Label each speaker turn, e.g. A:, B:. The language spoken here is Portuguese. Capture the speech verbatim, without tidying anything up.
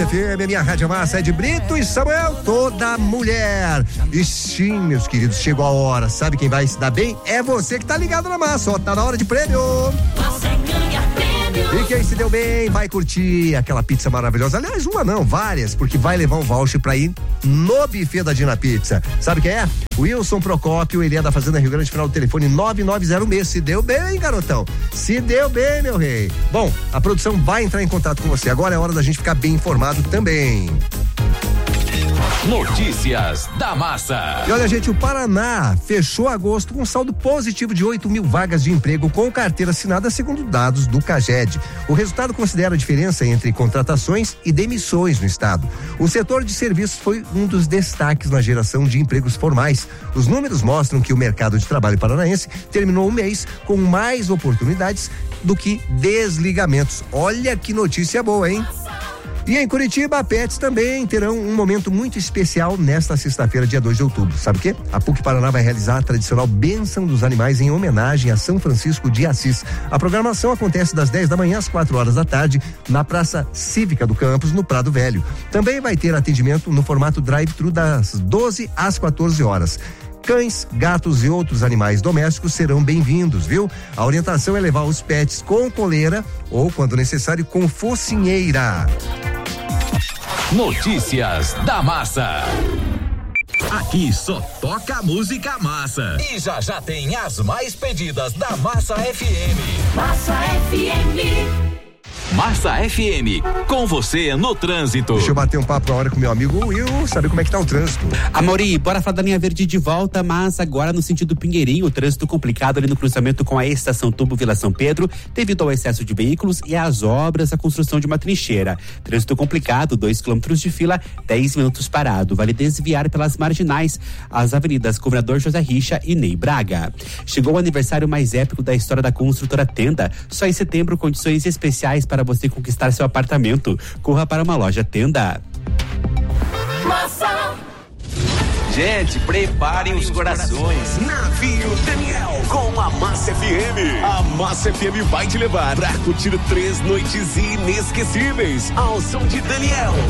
A: F M, a minha Rádio Massa é de Brito e Samuel, toda mulher. E sim, meus queridos, chegou a hora. Sabe quem vai se dar bem? É você que tá ligado na Massa, ó, tá na hora de prêmio.
B: Você ganha prêmio.
A: E quem se deu bem vai curtir aquela pizza maravilhosa. Aliás, uma não, várias, porque vai levar um voucher pra ir no buffet da Dina Pizza. Sabe quem é? Wilson Procópio, ele é da Fazenda Rio Grande, final do telefone nove nove zero seis. Se deu bem, garotão. Se deu bem, meu rei. Bom, a produção vai entrar em contato com você. Agora é hora da gente ficar bem informado também.
C: Notícias da Massa.
A: E olha, gente, o Paraná fechou agosto com um saldo positivo de oito mil vagas de emprego com carteira assinada, segundo dados do CAGED. O resultado considera a diferença entre contratações e demissões no estado. O setor de serviços foi um dos destaques na geração de empregos formais. Os números mostram que o mercado de trabalho paranaense terminou o mês com mais oportunidades do que desligamentos. Olha que notícia boa, hein? E em Curitiba, a Pets também terão um momento muito especial nesta sexta-feira, dia dois de outubro. Sabe o quê? A PUC Paraná vai realizar a tradicional Bênção dos Animais em homenagem a São Francisco de Assis. A programação acontece das dez da manhã às quatro horas da tarde na Praça Cívica do Campus, no Prado Velho. Também vai ter atendimento no formato drive-thru das doze às quatorze horas. Cães, gatos e outros animais domésticos serão bem-vindos, viu? A orientação é levar os pets com coleira ou, quando necessário, com focinheira.
C: Notícias da Massa.
D: Aqui só toca música massa.
C: E já já tem as mais pedidas da Massa F M.
B: Massa F M.
C: Massa F M, com você no trânsito.
A: Deixa eu bater um papo agora com meu amigo Will, saber como é que tá o trânsito.
E: Amori, bora falar da linha verde de volta, mas agora no sentido Pinheirinho, o trânsito complicado ali no cruzamento com a estação Tubo Vila São Pedro, devido ao excesso de veículos e às obras, a construção de uma trincheira. Trânsito complicado, dois quilômetros de fila, dez minutos parado. Vale desviar pelas marginais, as avenidas Governador José Richa e Ney Braga. Chegou o aniversário mais épico da história da construtora Tenda. Só em setembro, condições especiais para você conquistar seu apartamento. Corra para uma loja Tenda.
B: Massa.
F: Gente, preparem os corações.
D: Navio Daniel com a Massa F M. A Massa F M vai te levar pra curtir três noites inesquecíveis ao som de Daniel.